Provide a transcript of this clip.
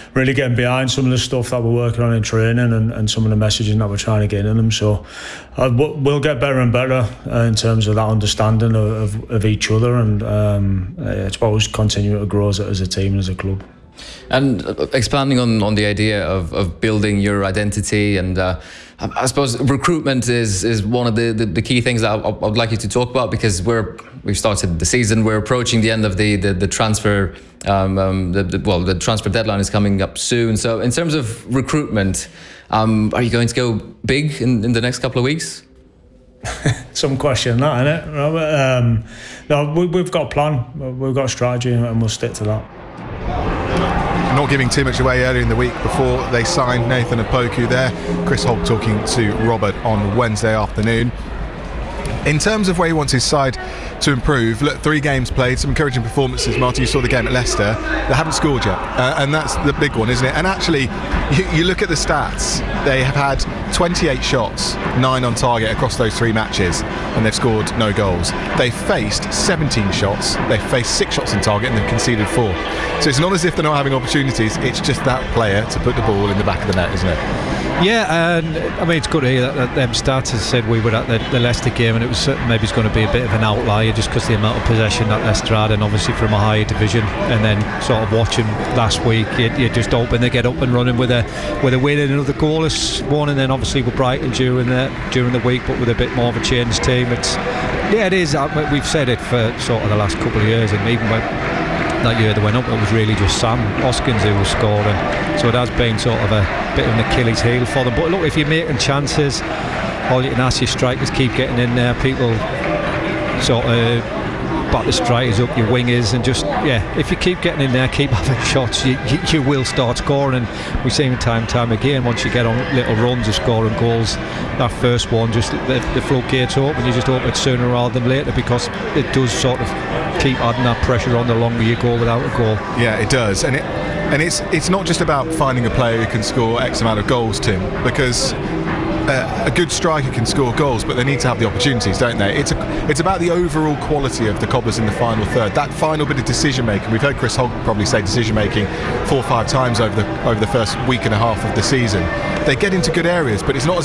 really getting behind some of the stuff that we're working on in training and some of the messaging that we're trying to get in them. So we'll get better and better in terms of that understanding of each other, and it's always continue to grow as a team and as a club. And expanding on the idea of building your identity, and I suppose recruitment is one of the key things that I'd like you to talk about, because we've started the season, we're approaching the end of the transfer, the transfer deadline is coming up soon. So in terms of recruitment, are you going to go big in the next couple of weeks? Some question that, innit, Robert? No, we've got a plan, we've got a strategy, and we'll stick to that. Not giving too much away earlier in the week before they signed Nathan Opoku there. Chris Holt talking to Robert on Wednesday afternoon. In terms of where he wants his side to improve, look, 3 games played, some encouraging performances. Martin, you saw the game at Leicester. They haven't scored yet, and that's the big one, isn't it? And actually, you look at the stats, they have had 28 shots, 9 on target across those 3 matches, and they've scored no goals. They've faced 17 shots, they've faced 6 shots on target, and they've conceded 4. So it's not as if they're not having opportunities, it's just that player to put the ball in the back of the net, isn't it? Yeah, and I mean, it's good to hear that them stats. As I said, we were at the Leicester game, and it was maybe it's going to be a bit of an outlier just because the amount of possession that Leicester had, and obviously from a higher division. And then sort of watching last week, you just hoping they get up and running with a win and another goalless one, and then obviously with Brighton during the week, but with a bit more of a changed team. It is. We've said it for sort of the last couple of years, and even that year they went up, it was really just Sam Hoskins who was scoring, so it has been sort of a bit of an Achilles heel for them. But look, if you're making chances, all you can ask your strikers keep getting in there, people sort of back the strikers up, your wingers, and just if you keep getting in there, keep having shots, you will start scoring. And we've seen it time and time again, once you get on little runs of scoring goals, that first one, just the floodgates open, you just hope it sooner rather than later, because it does sort of keep adding that pressure on the longer you go without a goal. Yeah, it does. And it's not just about finding a player who can score X amount of goals, Tim, because a good striker can score goals, but they need to have the opportunities, don't they? It's about the overall quality of the Cobblers in the final third. That final bit of decision making. We've heard Chris Holt probably say decision making 4 or 5 times over the first week and a half of the season. They get into good areas, but it's not as